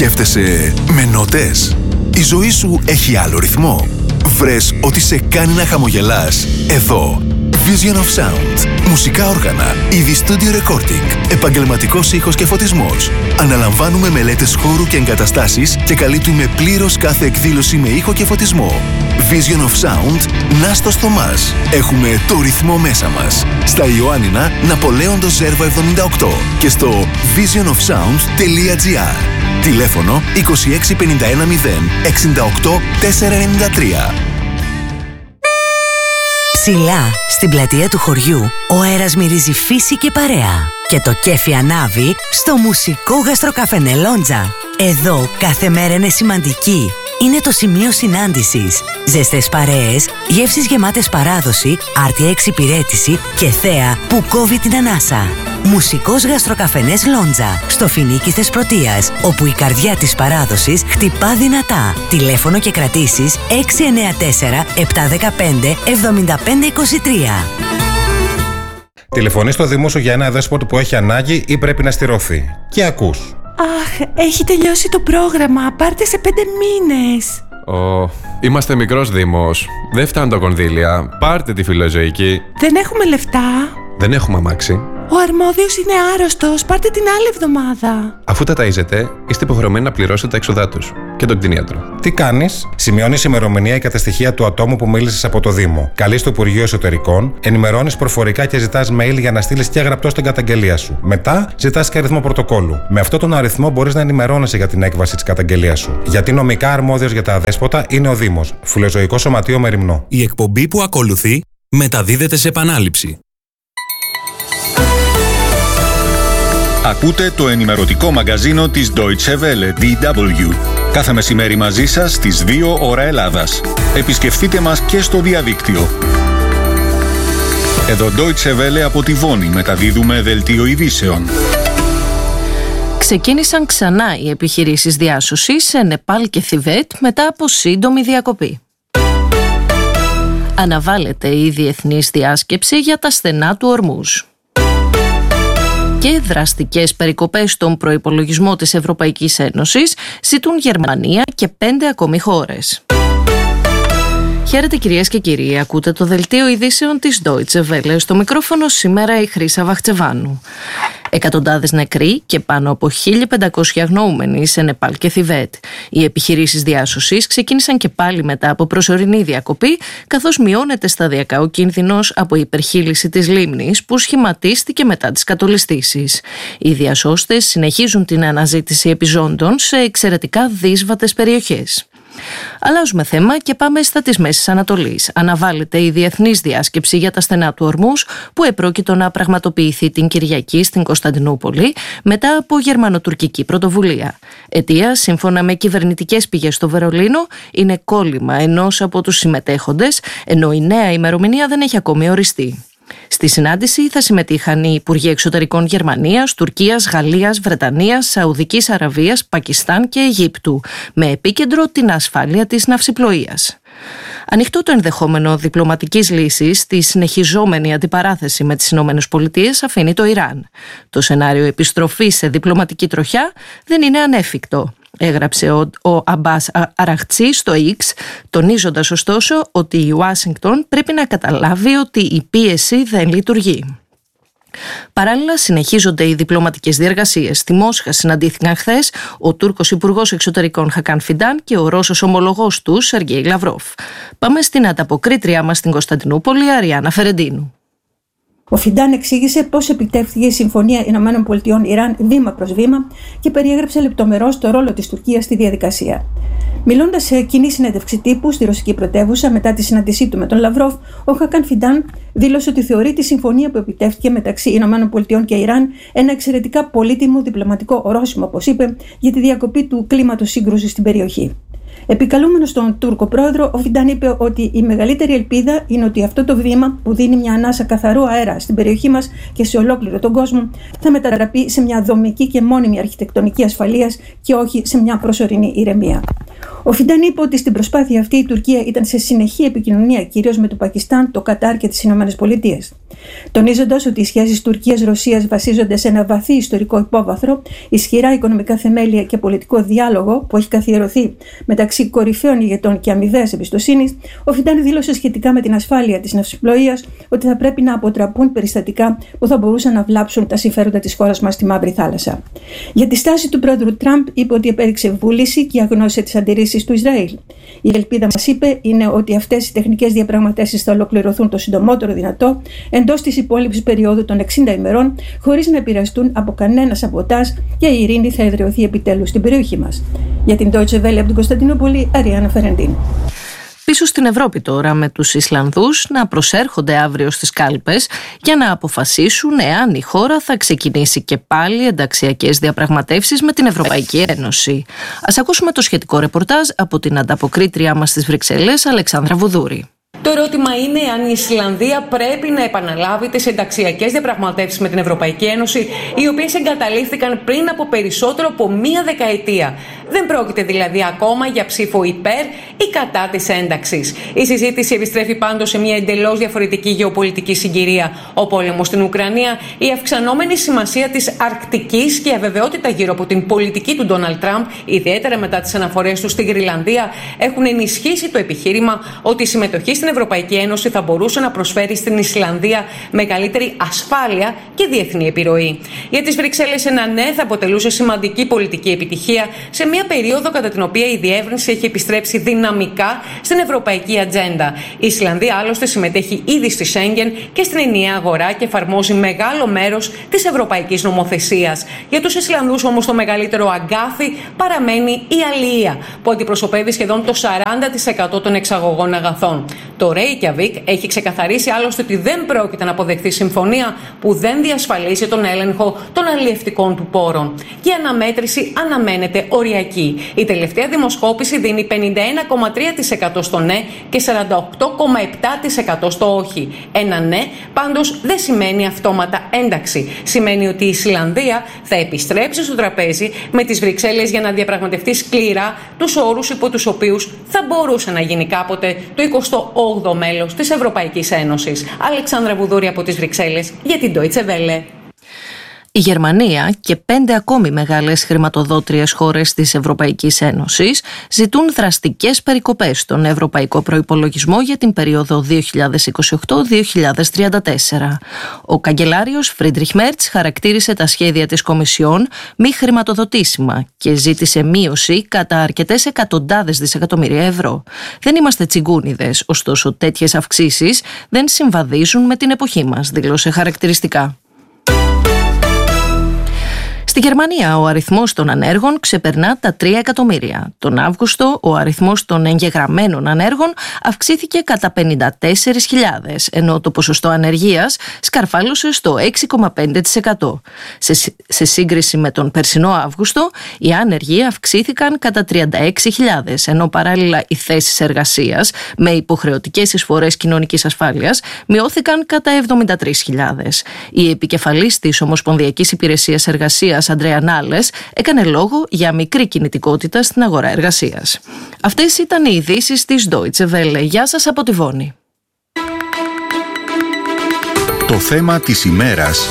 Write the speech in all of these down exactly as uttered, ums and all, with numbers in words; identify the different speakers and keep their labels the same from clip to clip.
Speaker 1: Σκέφτεσαι με νότες? Η ζωή σου έχει άλλο ρυθμό? Βρες ότι σε κάνει να χαμογελάς? Εδώ. Vision of Sound. Μουσικά όργανα, είδη studio recording, επαγγελματικός ήχος και φωτισμός. Αναλαμβάνουμε μελέτες χώρου και εγκαταστάσεις και καλύπτουμε πλήρως κάθε εκδήλωση με ήχο και φωτισμό. Vision of Sound, Νάστος Θωμάς. Έχουμε το ρυθμό μέσα μας. Στα Ιωάννινα, Ναπολέοντος Ζέρβα εβδομήντα οκτώ και στο vision of sound τελεία gr. Τηλέφωνο είκοσι έξι πενήντα ένα μηδέν εξήντα οκτώ τετρακόσια ενενήντα τρία.
Speaker 2: Ψηλά, στην πλατεία του χωριού, ο αέρας μυρίζει φύση και παρέα. Και το κέφι ανάβει στο μουσικό γαστροκαφενέ Λόντζα. Εδώ κάθε μέρα είναι σημαντική. Είναι το σημείο συνάντησης. Ζεστές παρέες, γεύσεις γεμάτες παράδοση, άρτια εξυπηρέτηση και θέα που κόβει την ανάσα. Μουσικός γαστροκαφενές Λόντζα, στο Φοινίκι Θεσπρωτείας, όπου η καρδιά της παράδοσης χτυπά δυνατά. Τηλέφωνο και κρατήσεις έξι εννέα τέσσερα επτά ένα πέντε εβδομήντα πέντε είκοσι τρία.
Speaker 3: Τηλεφωνείς στο Δήμο σου για ένα δέσποτο που έχει ανάγκη ή πρέπει να στηρωθεί. Και ακούς.
Speaker 4: Αχ, έχει τελειώσει το πρόγραμμα. Πάρτε σε πέντε μήνες.
Speaker 5: Ω, είμαστε μικρός Δήμος. Δεν φτάνουν τα κονδύλια. Πάρτε τη φιλοζωική.
Speaker 4: Δεν έχουμε λεφτά.
Speaker 5: Δεν έχουμε αμάξι.
Speaker 4: Ο αρμόδιος είναι άρρωστος. Πάρτε την άλλη εβδομάδα.
Speaker 5: Αφού τα ταΐζετε, είστε υποχρεωμένοι να πληρώσετε τα έξοδά τους και τον κτηνίατρο.
Speaker 3: Τι κάνεις? Σημειώνεις ημερομηνία και τα στοιχεία του ατόμου που μίλησες από το Δήμο. Καλείς το Υπουργείο Εσωτερικών, ενημερώνεις προφορικά και ζητάς mail για να στείλεις και γραπτό στην καταγγελία σου. Μετά ζητάς και αριθμό πρωτοκόλλου. Με αυτόν τον αριθμό μπορείς να ενημερώνεσαι για την έκβαση της καταγγελίας σου. Γιατί νομικά αρμόδιος για τα αδέσποτα είναι ο Δήμος. Φιλοζωικό Σωματείο Μεριμνό.
Speaker 6: Η εκπομπή που ακολουθεί μεταδίδεται σε επανάληψη.
Speaker 7: Ακούτε το ενημερωτικό μαγκαζίνο της Deutsche Welle, ντι ντάμπλιου. Κάθε μεσημέρι μαζί σας στις δύο ώρα Ελλάδας. Επισκεφτείτε μας και στο διαδίκτυο. Εδώ Deutsche Welle από τη Βόνη μεταδίδουμε δελτίο ειδήσεων.
Speaker 8: Ξεκίνησαν ξανά οι επιχειρήσεις διάσωσης σε Νεπάλ και Θιβέτ μετά από σύντομη διακοπή. Αναβάλλεται η διεθνής διάσκεψη για τα στενά του Ορμούζ. Και δραστικές περικοπές στον προϋπολογισμό της Ευρωπαϊκής Ένωσης ζητούν Γερμανία και πέντε ακόμη χώρες. Χαίρετε κυρίες και κύριοι, ακούτε το δελτίο ειδήσεων της Deutsche Welle. Στο μικρόφωνο σήμερα η Χρύσα Βαχτσεβάνου. Εκατοντάδες νεκροί και πάνω από χίλια πεντακόσιοι αγνοούμενοι σε Νεπάλ και Θιβέτ. Οι επιχειρήσεις διάσωσης ξεκίνησαν και πάλι μετά από προσωρινή διακοπή, καθώς μειώνεται σταδιακά ο κίνδυνος από υπερχείληση της λίμνης που σχηματίστηκε μετά τις κατολιστήσεις. Οι διασώστες συνεχίζουν την αναζήτηση επιζώντων σε εξαιρετικά δύσβατες περιοχές. Αλλάζουμε θέμα και πάμε στα της Μέσης Ανατολής. Αναβάλλεται η διεθνής διάσκεψη για τα στενά του Ορμούζ που επρόκειτο να πραγματοποιηθεί την Κυριακή στην Κωνσταντινούπολη μετά από γερμανοτουρκική πρωτοβουλία. Αιτία, σύμφωνα με κυβερνητικές πηγές στο Βερολίνο, είναι κόλλημα ενός από τους συμμετέχοντες, ενώ η νέα ημερομηνία δεν έχει ακόμη οριστεί. Στη συνάντηση θα συμμετείχαν οι Υπουργοί Εξωτερικών Γερμανίας, Τουρκίας, Γαλλίας, Βρετανίας, Σαουδικής Αραβίας, Πακιστάν και Αιγύπτου, με επίκεντρο την ασφάλεια της ναυσιπλοείας. Ανοιχτό το ενδεχόμενο διπλωματικής λύσης στη συνεχιζόμενη αντιπαράθεση με τις Ηνωμένες Πολιτείες αφήνει το Ιράν. Το σενάριο επιστροφής σε διπλωματική τροχιά δεν είναι ανέφικτο, έγραψε ο, ο Αμπάς Αραχτσί στο X, τονίζοντας ωστόσο ότι η Ουάσιγκτον πρέπει να καταλάβει ότι η πίεση δεν λειτουργεί. Παράλληλα, συνεχίζονται οι διπλωματικές διεργασίες. Στη Μόσχα συναντήθηκαν χθες ο Τούρκος Υπουργός Εξωτερικών Χακάν Φιντάν και ο Ρώσος ομολογός του Σεργέη Λαυρόφ. Πάμε στην ανταποκρίτριά μας στην Κωνσταντινούπολη, Αριάννα Φερεντίνου.
Speaker 9: Ο Φιντάν εξήγησε πώς επιτεύχθηκε η Συμφωνία Ηνωμένων Πολιτειών Ιράν βήμα προς βήμα και περιέγραψε λεπτομερώς το ρόλο της Τουρκίας στη διαδικασία. Μιλώντας σε κοινή συνέντευξη τύπου στη ρωσική πρωτεύουσα μετά τη συνάντησή του με τον Λαυρόφ, ο Χακάν Φιντάν δήλωσε ότι θεωρεί τη συμφωνία που επιτεύχθηκε μεταξύ Ηνωμένων Πολιτειών και Ιράν ένα εξαιρετικά πολύτιμο διπλωματικό ορόσημο, όπως είπε, για τη διακοπή του κλίματος σύγκρουσης στην περιοχή. Επικαλούμενος τον Τούρκο πρόεδρο, ο Φιντάν είπε ότι η μεγαλύτερη ελπίδα είναι ότι αυτό το βήμα που δίνει μια ανάσα καθαρού αέρα στην περιοχή μας και σε ολόκληρο τον κόσμο θα μετατραπεί σε μια δομική και μόνιμη αρχιτεκτονική ασφαλείας και όχι σε μια προσωρινή ηρεμία. Ο Φιντάν είπε ότι στην προσπάθεια αυτή η Τουρκία ήταν σε συνεχή επικοινωνία κυρίως με το Πακιστάν, το Κατάρ και τις Ηνωμένες Πολιτείες. Τονίζοντας ότι οι σχέσεις Τουρκίας-Ρωσίας βασίζονται σε ένα βαθύ ιστορικό υπόβαθρο, ισχυρά οικονομικά θεμέλια και πολιτικό διάλογο που έχει καθιερωθεί μεταξύ κορυφαίων ηγετών και αμοιβαίας εμπιστοσύνης, ο Φιντάν δήλωσε σχετικά με την ασφάλεια της ναυσιπλοείας ότι θα πρέπει να αποτραπούν περιστατικά που θα μπορούσαν να βλάψουν τα συμφέροντα της χώρας μας στη Μαύρη Θάλασσα. Για τη στάση του πρόεδρου Τραμπ, είπε ότι επέδειξε βούληση και αγνώρισε τις αντιρρήσεις του Ισραήλ. Η ελπίδα μας, είπε, είναι ότι αυτές οι τεχνικές διαπραγματεύσεις θα ολοκληρωθούν το συντομότερο δυνατό εντός της υπόλοιπης περίοδου των εξήντα ημερών, χωρίς να επηρεαστούν από κανένα σαμποτάζ, και η ειρήνη θα εδραιωθεί επιτέλους στην περιοχή μας. Για την Deutsche Welle από την Κωνσταντινούπολη, Αριάννα Φερεντίν.
Speaker 8: Πίσω στην Ευρώπη τώρα, με τους Ισλανδούς να προσέρχονται αύριο στις κάλπες για να αποφασίσουν εάν η χώρα θα ξεκινήσει και πάλι ενταξιακές διαπραγματεύσεις με την Ευρωπαϊκή Ένωση. Ας ακούσουμε το σχετικό ρεπορτάζ από την ανταποκρίτριά μας στις Βρυξέλλες, Αλεξάνδρα Βουδούρη.
Speaker 10: Το ερώτημα είναι αν η Ισλανδία πρέπει να επαναλάβει τις ενταξιακές διαπραγματεύσεις με την Ευρωπαϊκή Ένωση, οι οποίες εγκαταλείφθηκαν πριν από περισσότερο από μία δεκαετία. Δεν πρόκειται δηλαδή ακόμα για ψήφο υπέρ ή κατά της ένταξης. Η συζήτηση επιστρέφει πάντως σε μια εντελώς διαφορετική γεωπολιτική συγκυρία. Ο πόλεμος στην Ουκρανία, η αυξανόμενη σημασία της Αρκτικής και η αβεβαιότητα γύρω από την πολιτική του Ντόναλντ Τραμπ, ιδιαίτερα μετά τις αναφορές του στη Γρυλανδία, έχουν ενισχύσει το επιχείρημα ότι η συμμετοχή στην Ευρωπαϊκή Ένωση θα μπορούσε να προσφέρει στην Ισλανδία μεγαλύτερη ασφάλεια και διεθνή επιρροή. Για τις Βρυξέλλες, ένα ναι θα αποτελούσε σημαντική πολιτική επιτυχία σε μια περίοδο κατά την οποία η διεύρυνση έχει επιστρέψει δυναμικά στην ευρωπαϊκή ατζέντα. Η Ισλανδία άλλωστε συμμετέχει ήδη στη Σέγγεν και στην ενιαία αγορά και εφαρμόζει μεγάλο μέρος της ευρωπαϊκής νομοθεσίας. Για τους Ισλανδούς όμως το μεγαλύτερο αγκάθι παραμένει η αλληλεία, που αντιπροσωπεύει σχεδόν το σαράντα τοις εκατό των εξαγωγών αγαθών. Το Reykjavik έχει ξεκαθαρίσει άλλωστε ότι δεν πρόκειται να αποδεχθεί συμφωνία που δεν διασφαλίσει τον έλεγχο των αλλιευτικών του πόρων. Και η αναμέτρηση αναμένεται οριακή. Η τελευταία δημοσκόπηση δίνει πενήντα ένα κόμμα τρία τοις εκατό στο ναι και σαράντα οκτώ κόμμα επτά τοις εκατό στο όχι. Ένα ναι πάντως δεν σημαίνει αυτόματα ένταξη. Σημαίνει ότι η Ισλανδία θα επιστρέψει στο τραπέζι με τις Βρυξέλλες για να διαπραγματευτεί σκληρά τους όρους υπό τους οποίους θα μπορούσε να γίνει κάποτε το εικοστό όγδοο μέλος της Ευρωπαϊκής Ένωσης. Αλεξάνδρα Βουδούρη από τις Βρυξέλλες για την Deutsche Welle.
Speaker 8: Η Γερμανία και πέντε ακόμη μεγάλες χρηματοδότριες χώρες της Ευρωπαϊκής Ένωσης ζητούν δραστικές περικοπές στον ευρωπαϊκό προϋπολογισμό για την περίοδο δύο χιλιάδες είκοσι οκτώ με δύο χιλιάδες τριάντα τέσσερα. Ο καγκελάριος Φρίντριχ Μέρτς χαρακτήρισε τα σχέδια της Κομισιόν μη χρηματοδοτήσιμα και ζήτησε μείωση κατά αρκετές εκατοντάδες δισεκατομμύρια ευρώ. Δεν είμαστε τσιγκούνιδες, ωστόσο τέτοιες αυξήσεις δεν συμβαδίζουν με την εποχή μας, δήλωσε χαρακτηριστικά. Στη Γερμανία ο αριθμός των ανέργων ξεπερνά τα τρία εκατομμύρια. Τον Αύγουστο ο αριθμός των εγγεγραμμένων ανέργων αυξήθηκε κατά πενήντα τέσσερις χιλιάδες, ενώ το ποσοστό ανεργίας σκαρφάλωσε στο έξι κόμμα πέντε τοις εκατό. Σε, σε σύγκριση με τον περσινό Αύγουστο, οι άνεργοι αυξήθηκαν κατά τριάντα έξι χιλιάδες, ενώ παράλληλα οι θέσεις εργασίας με υποχρεωτικές εισφορές κοινωνικής ασφάλειας μειώθηκαν κατά εβδομήντα τρεις χιλιάδες. Η επικεφαλής της Ομοσπονδιακής Υπηρεσίας Εργασίας, Αντρέα Νάλες, έκανε λόγο για μικρή κινητικότητα στην αγορά εργασίας. Αυτές ήταν οι ειδήσεις της Deutsche Welle. Γεια σας από τη Βόνη.
Speaker 1: Το θέμα της ημέρας.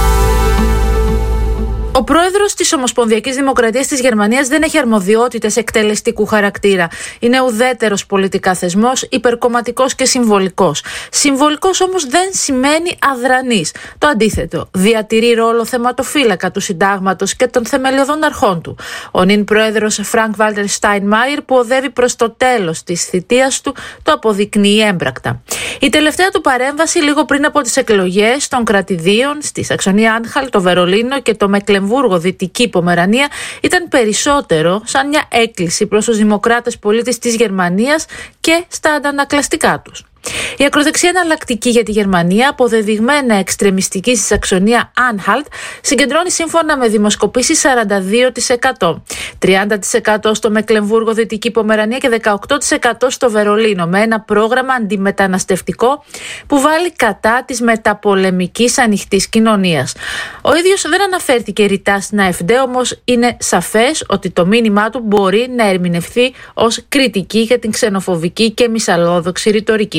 Speaker 11: Ο πρόεδρος της Ομοσπονδιακής Δημοκρατίας της Γερμανίας δεν έχει αρμοδιότητες εκτελεστικού χαρακτήρα. Είναι ουδέτερος πολιτικά θεσμός, υπερκομματικός και συμβολικός. Συμβολικός όμως δεν σημαίνει αδρανής. Το αντίθετο, διατηρεί ρόλο θεματοφύλακα του συντάγματος και των θεμελιωδών αρχών του. Ο νυν πρόεδρος Φρανκ Βάλτερ Στάινμαϊερ, που οδεύει προς το τέλος της θητείας του, το αποδεικνύει έμπρακτα. Η τελευταία του παρέμβαση λίγο πριν από τις εκλογές των κρατηδίων στη Σαξονία Άνχαλτ, το Βερολίνο και το Μεκλεμβούργο, Δυτική Πομερανία, ήταν περισσότερο σαν μια έκκληση προς τους δημοκράτες πολίτες της Γερμανίας και στα αντανακλαστικά τους. Η ακροδεξιά εναλλακτική για τη Γερμανία, αποδεδειγμένα εξτρεμιστική στη Σαξονία Άνχαλτ, συγκεντρώνει σύμφωνα με δημοσκοπήσεις σαράντα δύο τοις εκατό, τριάντα τοις εκατό στο Μεκλεμβούργο, Δυτική Πομερανία και δεκαοκτώ τοις εκατό στο Βερολίνο, με ένα πρόγραμμα αντιμεταναστευτικό που βάλει κατά της μεταπολεμικής ανοιχτής κοινωνίας. Ο ίδιος δεν αναφέρθηκε ρητά στην AfD, όμως είναι σαφές ότι το μήνυμά του μπορεί να ερμηνευθεί ως κριτική για την ξενοφοβική και μυσαλλόδοξη ρητορική της.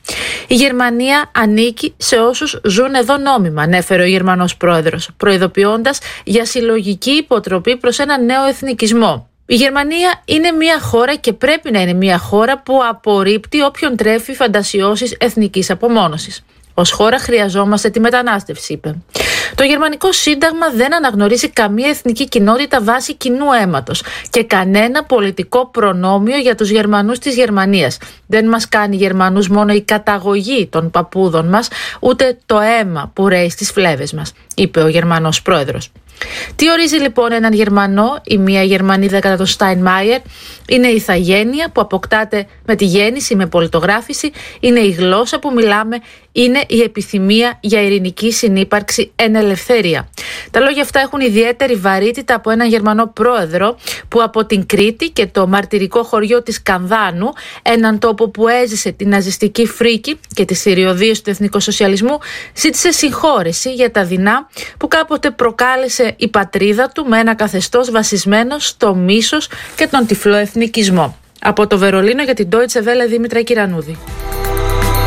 Speaker 11: Η Γερμανία ανήκει σε όσους ζουν εδώ νόμιμα, ανέφερε ο Γερμανός πρόεδρος, προειδοποιώντας για συλλογική υποτροπή προς ένα νέο εθνικισμό. Η Γερμανία είναι μια χώρα και πρέπει να είναι μια χώρα που απορρίπτει όποιον τρέφει φαντασιώσεις εθνικής απομόνωσης. Ως χώρα χρειαζόμαστε τη μετανάστευση, είπε. Το Γερμανικό Σύνταγμα δεν αναγνωρίζει καμία εθνική κοινότητα βάσει κοινού αίματος και κανένα πολιτικό προνόμιο για τους Γερμανούς της Γερμανίας. Δεν μας κάνει Γερμανούς μόνο η καταγωγή των παππούδων μας, ούτε το αίμα που ρέει στις φλέβες μας, είπε ο Γερμανός πρόεδρος. Τι ορίζει λοιπόν έναν Γερμανό? Η μία Γερμανίδα κατά τον Στάινμάιερ είναι η ηθαγένεια που αποκτάται με τη γέννηση, με πολιτογράφηση, είναι η γλώσσα που μιλάμε, είναι η επιθυμία για ειρηνική συνύπαρξη εν ελευθερία. Τα λόγια αυτά έχουν ιδιαίτερη βαρύτητα από έναν Γερμανό πρόεδρο που από την Κρήτη και το μαρτυρικό χωριό της Κανδάνου, έναν τόπο που έζησε την ναζιστική φρίκη και τις θηριωδίες του εθνικοσοσιαλισμού, ζήτησε συγχώρεση για τα δεινά που κάποτε προκάλεσε η πατρίδα του με ένα καθεστώς βασισμένο στο μίσος και τον τυφλό εθνικισμό. Από το Βερολίνο για την Deutsche Welle, Δήμητρα Κυρανούδη.